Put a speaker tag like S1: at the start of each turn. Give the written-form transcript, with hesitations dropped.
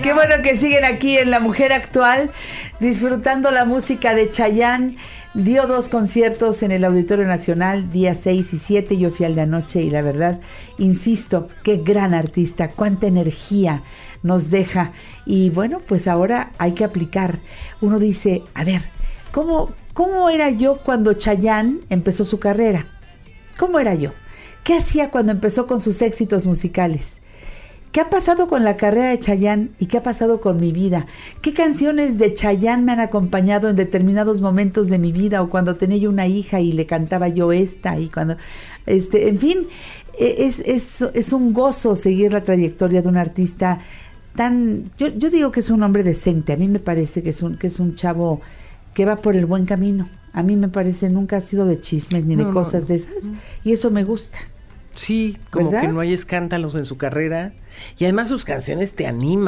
S1: Qué bueno que siguen aquí en La Mujer Actual, disfrutando la música de Chayanne. Dio 2 conciertos en el Auditorio Nacional, día 6 y 7. Yo fui al de anoche y la verdad, insisto, qué gran artista, cuánta energía nos deja. Y bueno, pues ahora hay que aplicar. Uno dice, a ver, ¿cómo era yo cuando Chayanne empezó su carrera? ¿Cómo era yo? ¿Qué hacía cuando empezó con sus éxitos musicales? ¿Qué ha pasado con la carrera de Chayanne y qué ha pasado con mi vida? ¿Qué canciones de Chayanne me han acompañado en determinados momentos de mi vida? O cuando tenía yo una hija y le cantaba yo esta, y cuando, en fin, es un gozo seguir la trayectoria de un artista tan, yo digo que es un hombre decente. A mí me parece que es un chavo que va por el buen camino. A mí me parece, nunca ha sido de chismes ni de cosas de esas, y eso me gusta.
S2: Sí, como
S1: ¿verdad?
S2: que no hay escándalos en su carrera. Y además sus canciones te animan.